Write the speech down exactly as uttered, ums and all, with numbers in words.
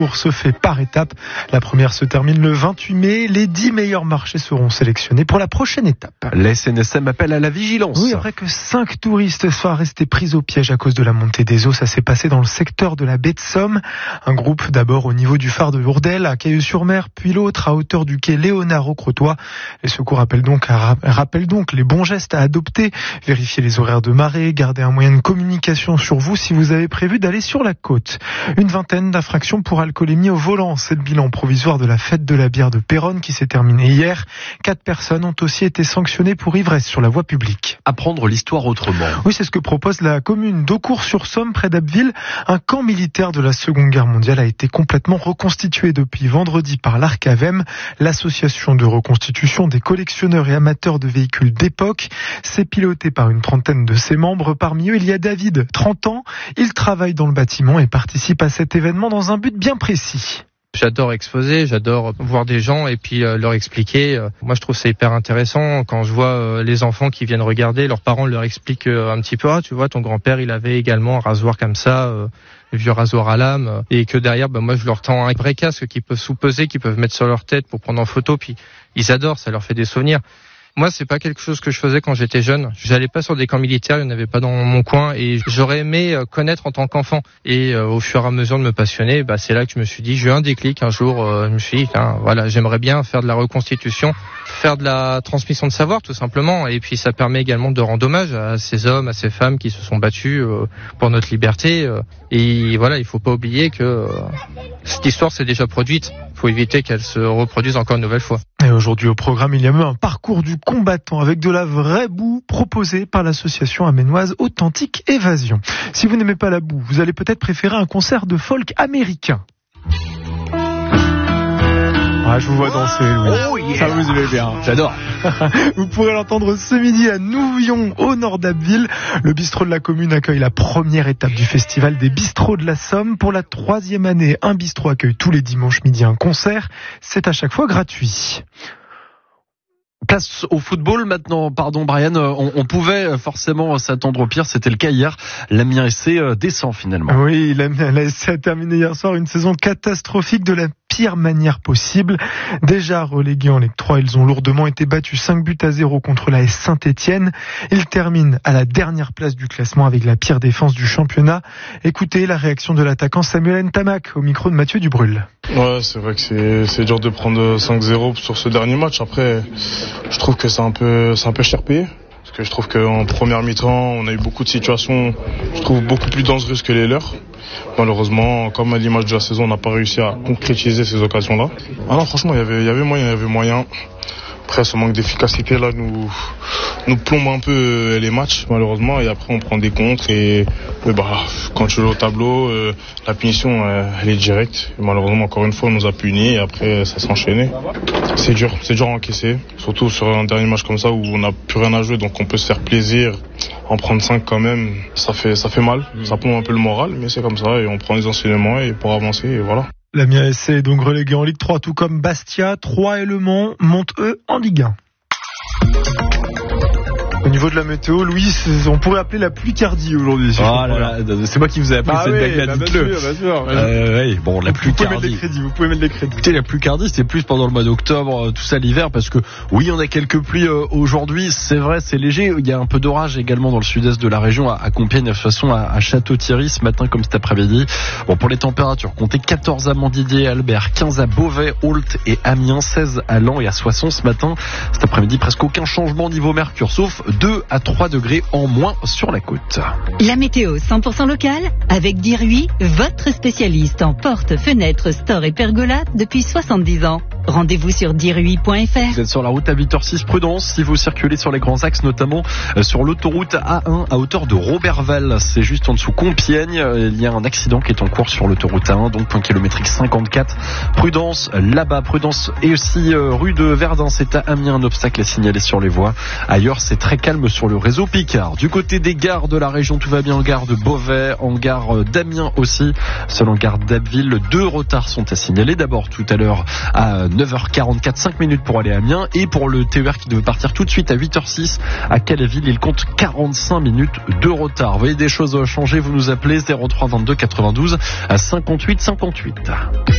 se fait par étapes. La première se termine le vingt-huit mai. Les dix meilleurs marchés seront sélectionnés pour la prochaine étape. La S N S M appelle à la vigilance. Oui, après que cinq touristes soient restés pris au piège à cause de la montée des eaux, ça s'est passé dans le secteur de la baie de Somme. Un groupe d'abord au niveau du phare de Lourdel à Cailleux-sur-Mer, puis l'autre à hauteur du quai Léonard au Crotoy. Les secours rappellent donc, rappellent donc les bons gestes à adopter. Vérifiez les horaires de marée, gardez un moyen de communication sur vous si vous avez prévu d'aller sur la côte. Une vingtaine d'infractions pour alcoolémie au volant. C'est le bilan provisoire de la fête de la bière de Péronne qui s'est terminée hier. Quatre personnes ont aussi été sanctionnées pour ivresse sur la voie publique. Apprendre l'histoire autrement. Oui, c'est ce que propose la commune d'Eaucourt-sur-Somme, près d'Abbeville. Un camp militaire de la Seconde Guerre mondiale a été complètement reconstitué depuis vendredi par l'Arcavem, l'association de reconstitution des collectionneurs et amateurs de véhicules d'époque. C'est piloté par une trentaine de ses membres. Parmi eux, il y a David, trente ans. Il travaille dans le bâtiment et participe à cet événement dans un but bien précis. J'adore exposer, j'adore voir des gens et puis euh, leur expliquer. Moi, je trouve ça hyper intéressant quand je vois euh, les enfants qui viennent regarder, leurs parents leur expliquent euh, un petit peu. Ah, tu vois, ton grand-père, il avait également un rasoir comme ça, euh, le vieux rasoir à lame, et que derrière, bah, moi, je leur tends un vrai casque qu'ils peuvent sous-peser, qu'ils peuvent mettre sur leur tête pour prendre en photo. Puis ils adorent, ça leur fait des souvenirs. Moi, c'est pas quelque chose que je faisais quand j'étais jeune. J'allais pas sur des camps militaires, il n'y en avait pas dans mon coin, et j'aurais aimé connaître en tant qu'enfant. Et euh, au fur et à mesure de me passionner, bah, c'est là que je me suis dit, j'ai eu un déclic un jour. Euh, je me suis dit, hein, voilà, j'aimerais bien faire de la reconstitution, faire de la transmission de savoir, tout simplement. Et puis, ça permet également de rendre hommage à ces hommes, à ces femmes qui se sont battus euh, pour notre liberté. Euh, et voilà, il faut pas oublier que euh, cette histoire s'est déjà produite. Il faut éviter qu'elle se reproduise encore une nouvelle fois. Et aujourd'hui au programme, il y a même un parcours du combattant avec de la vraie boue proposée par l'association aménoise Authentique Évasion. Si vous n'aimez pas la boue, vous allez peut-être préférer un concert de folk américain. Ah, je vous vois danser, Louis. Oh yeah. Ça vous aimez bien. J'adore. Vous pourrez l'entendre ce midi à Nouvion, au nord d'Abbeville. Le bistrot de la commune accueille la première étape du festival des bistrots de la Somme. Pour la troisième année, un bistrot accueille tous les dimanches midi un concert. C'est à chaque fois gratuit. Place au football maintenant, pardon Brian, on, on pouvait forcément s'attendre au pire, c'était le cas hier. L'Amiens S C descend finalement. Oui, l'Amiens S C a terminé hier soir une saison catastrophique de la pire manière possible. Déjà relégués en Ligue trois, ils ont lourdement été battus cinq buts à zéro contre la S Saint-Etienne. Ils terminent à la dernière place du classement avec la pire défense du championnat. Écoutez la réaction de l'attaquant Samuel Ntamak au micro de Mathieu Dubrul. Ouais, c'est vrai que c'est, c'est dur de prendre cinq zéro sur ce dernier match. Après, je trouve que c'est un peu, c'est un peu cher payé. Parce que je trouve qu'en première mi-temps, on a eu beaucoup de situations, je trouve, beaucoup plus dangereuses que les leurs. Malheureusement, comme à l'image de la saison, on n'a pas réussi à concrétiser ces occasions-là. Ah non, franchement, il y avait, il y avait moyen, il y avait moyen. Après, ce manque d'efficacité là nous nous plombe un peu les matchs malheureusement, et après on prend des contres et, et bah quand tu joues au tableau, euh, la punition euh, elle est directe. Et malheureusement encore une fois on nous a punis et après ça s'est enchaîné. C'est dur, c'est dur à encaisser, surtout sur un dernier match comme ça où on n'a plus rien à jouer, donc on peut se faire plaisir. En prendre cinq quand même, ça fait ça fait mal, ça plombe un peu le moral, mais c'est comme ça et on prend les enseignements et pour avancer et voilà. L'Amiens S C est donc relégué en Ligue trois, tout comme Bastia. Troyes et Le Mans montent eux en Ligue un. Au niveau de la météo, Louis, on pourrait appeler la pluie-cardie aujourd'hui. Si oh là là, c'est moi qui vous ai appelé ah cette oui, blague-là, bah dites-le. bien sûr, bien sûr. Euh, oui, bon, la pluie-cardie. Vous pouvez mettre les crédits, vous pouvez mettre les crédits. Écoutez, la pluie-cardie, c'était plus pendant le mois d'octobre, tout ça l'hiver, parce que oui, on a quelques pluies euh, aujourd'hui, c'est vrai, c'est léger. Il y a un peu d'orage également dans le sud-est de la région, à, à Compiègne, de toute façon, à, à Château-Thierry, ce matin comme cet après-midi. Bon, pour les températures, comptez quatorze à Montdidier et Albert, quinze à Beauvais, Ault et Amiens, seize à Laon et à Soissons ce matin. Cet après-midi, presque aucun changement niveau mercure, sauf deux à trois degrés en moins sur la côte. La météo cent pour cent locale avec Diruy, votre spécialiste en portes, fenêtres, stores et pergolas depuis soixante-dix ans. Rendez-vous sur diruy point f r. Vous êtes sur la route à huit heures six, prudence si vous circulez sur les grands axes, notamment sur l'autoroute A un à hauteur de Roberval. C'est juste en dessous Compiègne. Il y a un accident qui est en cours sur l'autoroute A un, donc point kilométrique cinquante-quatre. Prudence là-bas, prudence et aussi euh, rue de Verdun, c'est à Amiens, un obstacle à signaler sur les voies. Ailleurs, c'est très calme sur le réseau Picard. Du côté des gares de la région, tout va bien en gare de Beauvais, en gare d'Amiens aussi. Selon gare d'Abbeville, deux retards sont à signaler. D'abord, tout à l'heure à neuf heures quarante-quatre, cinq minutes pour aller à Amiens, et pour le T E R qui devait partir tout de suite à huit heures six à Calais-Ville, il compte quarante-cinq minutes de retard. Vous voyez des choses changer, vous nous appelez zéro trois vingt-deux quatre-vingt-douze à cinquante-huit cinquante-huit.